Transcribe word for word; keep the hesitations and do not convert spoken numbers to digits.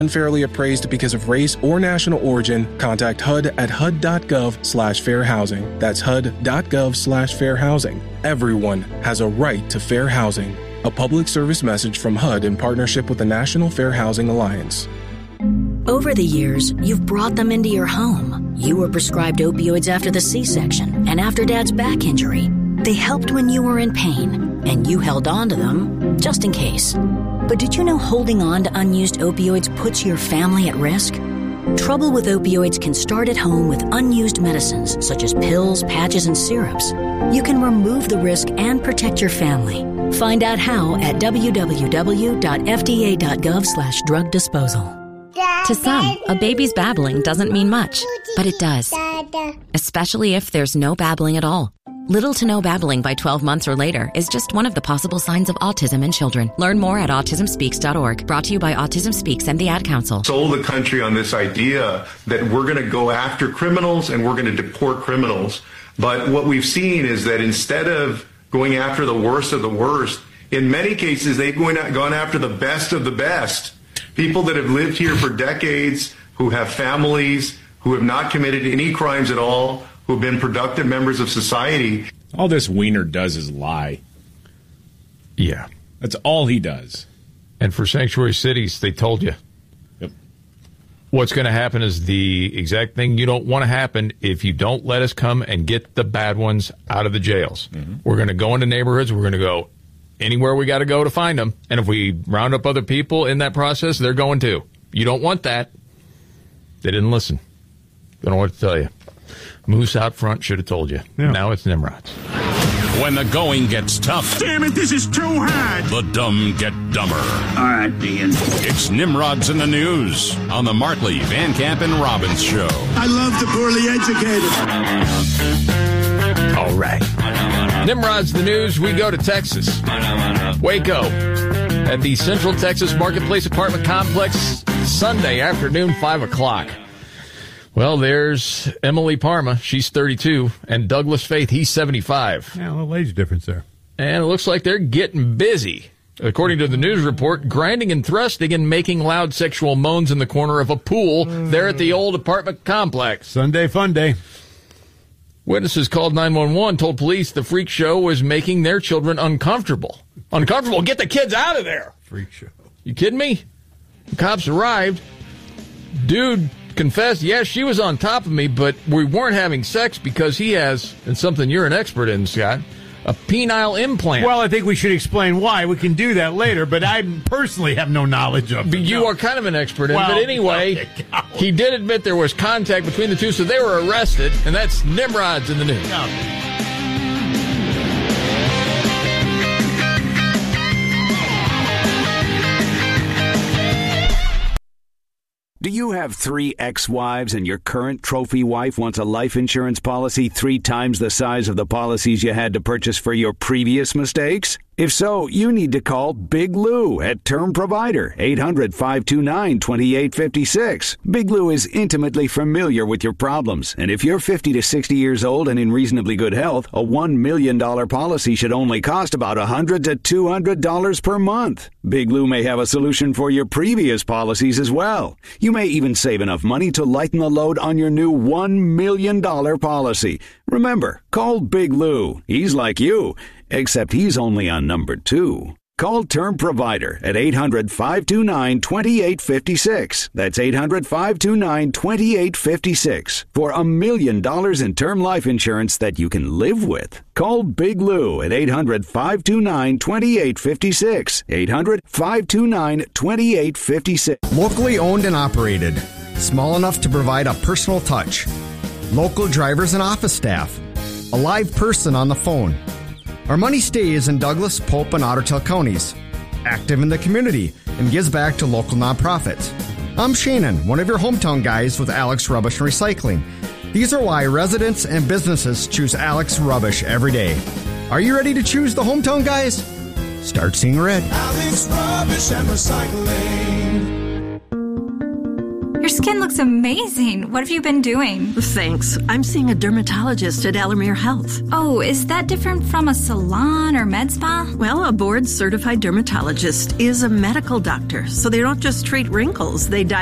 Unfairly appraised because of race or national origin, contact H U D at H U D dot gov slash fair housing. That's H U D dot gov slash fair housing. Everyone has a right to fair housing. A public service message from H U D in partnership with the National Fair Housing Alliance. Over the years, you've brought them into your home. You were prescribed opioids after the C-section and after Dad's back injury. They helped when you were in pain, and you held on to them just in case. But did you know holding on to unused opioids puts your family at risk? Trouble with opioids can start at home with unused medicines such as pills, patches, and syrups. You can remove the risk and protect your family. Find out how at w w w dot f d a dot gov slash drug disposal. To some, a baby's babbling doesn't mean much, but it does. Especially if there's no babbling at all. Little to no babbling by twelve months or later is just one of the possible signs of autism in children. Learn more at autism speaks dot org. Brought to you by Autism Speaks and the Ad Council. Sold the country on this idea that we're going to go after criminals and we're going to deport criminals. But what we've seen is that instead of going after the worst of the worst, in many cases, they've gone after the best of the best. People that have lived here for decades, who have families, who have not committed any crimes at all, who have been productive members of society. All this Wiener does is lie. Yeah. That's all he does. And for sanctuary cities, they told you. Yep. What's going to happen is the exact thing you don't want to happen if you don't let us come and get the bad ones out of the jails. Mm-hmm. We're going to go into neighborhoods. We're going to go anywhere we got to go to find them. And if we round up other people in that process, they're going too. You don't want that. They didn't listen. Don't know what to tell you. Moose out front should have told you. Yeah. Now it's Nimrods. When the going gets tough. Damn it, this is too hard. The dumb get dumber. All right, Dean. It's Nimrods in the News on the Markley, Van Camp, and Robbins Show. I love the poorly educated. All right. Nimrod's the News. We go to Texas. Waco. At the Central Texas Marketplace Apartment Complex, Sunday afternoon, five o'clock. Well, there's Emily Parma. She's thirty-two. And Douglas Faith, he's seventy-five. Yeah, a little age difference there. And it looks like they're getting busy. According to the news report, grinding and thrusting and making loud sexual moans in the corner of a pool there at the old apartment complex. Sunday fun day. Witnesses called nine one one, told police the freak show was making their children uncomfortable. Uncomfortable? Get the kids out of there. Freak show. You kidding me? The cops arrived. Dude confessed, yes, she was on top of me, but we weren't having sex because he has, and something you're an expert in, Scott, a penile implant. Well, I think we should explain why. We can do that later, but I personally have no knowledge of it. But you no. are kind of an expert in it. Well, but anyway, he did admit there was contact between the two, so they were arrested, and that's Nimrods in the News. No. Do you have three ex-wives and your current trophy wife wants a life insurance policy three times the size of the policies you had to purchase for your previous mistakes? If so, you need to call Big Lou at Term Provider, eight hundred, five two nine, two eight five six. Big Lou is intimately familiar with your problems, and if you're fifty to sixty years old and in reasonably good health, a one million dollars policy should only cost about one hundred to two hundred dollars per month. Big Lou may have a solution for your previous policies as well. You may even save enough money to lighten the load on your new one million dollars policy. Remember, call Big Lou. He's like you, except he's only on number two. Call Term Provider at eight hundred, five two nine, two eight five six. That's eight hundred, five two nine, two eight five six for a million dollars in term life insurance that you can live with. Call Big Lou at eight hundred, five two nine, two eight five six. eight hundred, five two nine, two eight five six. Locally owned and operated. Small enough to provide a personal touch. Local drivers and office staff. A live person on the phone. Our money stays in Douglas, Pope, and Ottertail counties. Active in the community and gives back to local nonprofits. I'm Shannon, one of your hometown guys with Alex Rubbish and Recycling. These are why residents and businesses choose Alex Rubbish every day. Are you ready to choose the hometown guys? Start seeing red. Alex Rubbish and Recycling. Your skin skin looks amazing. What have you been doing? Thanks. I'm seeing a dermatologist at Alamere Health. Oh, is that different from a salon or med spa? Well, a board-certified dermatologist is a medical doctor, so they don't just treat wrinkles. They